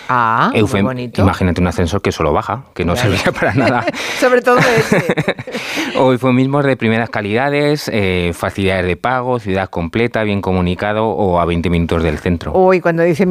Ah, muy bonito. Imagínate un ascensor que solo baja, que no servía para nada. Sobre todo ese. O eufemismos de primeras calidades, facilidades de pago, ciudad completa, bien comunicado o a 20 minutos del centro. Uy, cuando dicen